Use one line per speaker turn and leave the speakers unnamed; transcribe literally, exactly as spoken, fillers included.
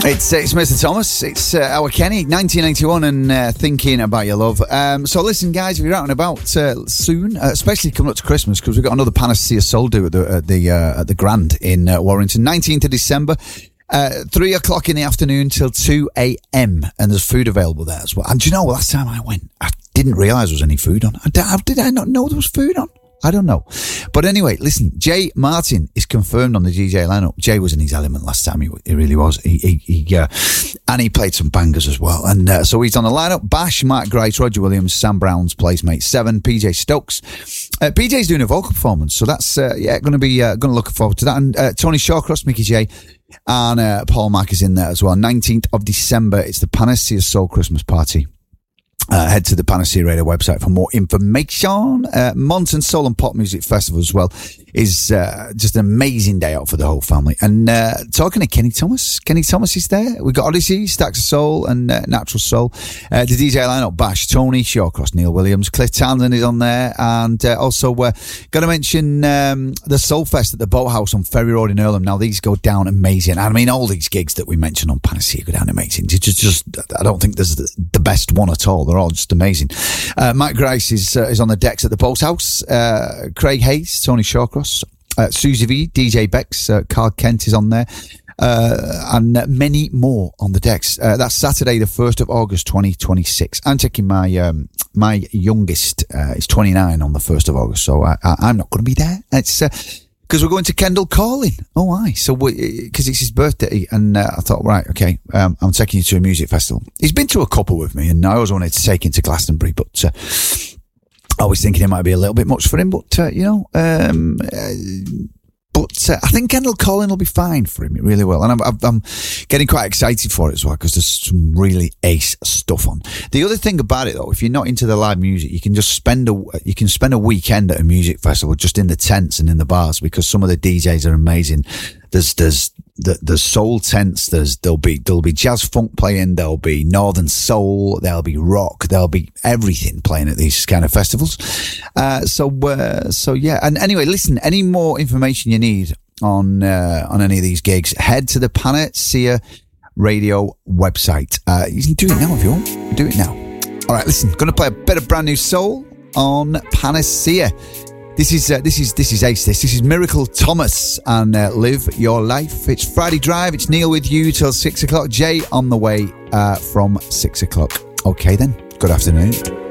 It's, uh, it's Mister Thomas. It's uh, our Kenny, nineteen ninety-one, and uh, Thinking About Your Love. Um, so listen, guys, if you're out and about uh, soon, uh, especially coming up to Christmas, because we've got another Panacea Soul do at the at the, uh, at the Grand in uh, Warrington, nineteenth of December. Uh, three o'clock in the afternoon till two a.m. and there's food available there as well. And do you know, last time I went, I didn't realise there was any food on. I, how did I not know there was food on? I don't know. But anyway, listen, Jay Martin is confirmed on the D J lineup. Jay was in his element last time. He, he really was. He, he, he uh, and he played some bangers as well. And uh, so he's on the lineup. Bash, Mark Grice, Roger Williams, Sam Brown's Placemate seven, P J Stokes. Uh, P J's doing a vocal performance. So that's, uh, yeah, going to be, uh, going to look forward to that. And uh, Tony Shawcross, Mickey J, and uh, Paul Mack is in there as well. nineteenth of December. It's the Panacea Soul Christmas Party. Uh, head to the Panacea Radio website for more information. Uh, Monton Soul and Pop Music Festival as well is uh, just an amazing day out for the whole family. And uh, talking to Kenny Thomas, Kenny Thomas is there. We've got Odyssey, Stacks of Soul and uh, Natural Soul. Uh, the D J lineup, Bash, Tony Shawcross, Neil Williams, Cliff Townsend is on there. And uh, also uh, got to mention um, the Soul Fest at the Boathouse on Ferry Road in Earlham. Now these go down amazing. I mean, all these gigs that we mentioned on Panacea go down amazing. It's just, just I don't think there's the, the best one at all. They're all just amazing. Uh, Mike Grice is uh, is on the decks at the Boathouse. Uh, Craig Hayes, Tony Shawcross, uh, Susie V, D J Bex, uh, Carl Kent is on there, uh, and uh, many more on the decks. Uh, that's Saturday, the first of August, twenty twenty-six. I'm taking my um, my youngest. Uh, is twenty-nine on the first of August, so I, I, I'm not going to be there. It's. Uh, Because we're going to Kendall Calling. Oh, aye. So, because it's his birthday, and uh, I thought, right, okay, um, I'm taking you to a music festival. He's been to a couple with me, and I always wanted to take him to Glastonbury, but uh, I was thinking it might be a little bit much for him, but, uh, you know, um, uh, but uh, I think Kendall Calling will be fine for him. It really will. And I'm, I'm getting quite excited for it as well, because there's some really ace stuff on. The other thing about it, though, if you're not into the live music, you can just spend a, you can spend a weekend at a music festival just in the tents and in the bars, because some of the D Js are amazing. There's, there's, there's soul tents. There's, there'll be, there'll be jazz funk playing. There'll be northern soul. There'll be rock. There'll be everything playing at these kind of festivals. Uh, so, uh, so yeah. And anyway, listen, any more information you need on, uh, on any of these gigs, head to the Panacea Radio website. Uh, you can do it now if you want. Do it now. All right, listen, going to play a bit of brand new soul on Panacea. This is uh, this is this is Ace. This this is Miracle Thomas and uh, Live Your Life. It's Friday Drive. It's Neil with you till six o'clock. Jay on the way uh, from six o'clock. Okay then. Good afternoon.